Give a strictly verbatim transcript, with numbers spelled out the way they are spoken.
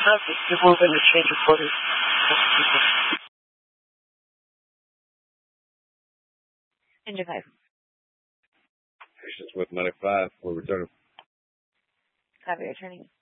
People going to change reporters. Engine five. Patients with ninety-five. We're returning. Copy, returning.